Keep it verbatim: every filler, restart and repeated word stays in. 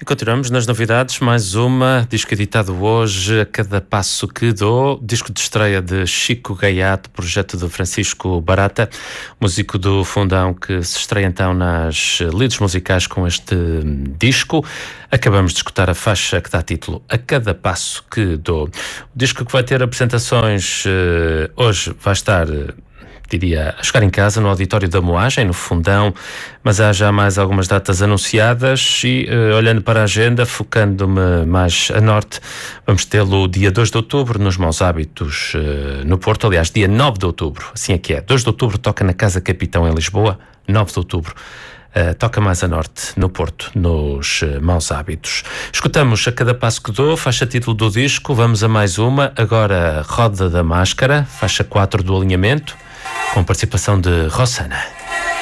E continuamos nas novidades, mais uma, disco editado hoje, A Cada Passo que Dou, disco de estreia de Chico Gaiato, projeto de Francisco Barata, músico do Fundão, que se estreia então nas lides musicais com este disco. Acabamos de escutar a faixa que dá título A Cada Passo que Dou. O disco que vai ter apresentações hoje vai estar, diria, a chegar em casa no auditório da Moagem, no Fundão, mas há já mais algumas datas anunciadas e, uh, olhando para a agenda, focando-me mais a norte, vamos tê-lo dia dois de outubro nos Maus Hábitos, uh, no Porto, aliás, dia nove de outubro, assim é que é. dois de outubro toca na Casa Capitão em Lisboa, nove de outubro Uh, toca mais a norte, no Porto, nos uh, Maus Hábitos. Escutamos A Cada Passo que Dou, faixa título do disco, vamos a mais uma, agora Roda da Máscara, faixa quatro do alinhamento, com participação de Rossana.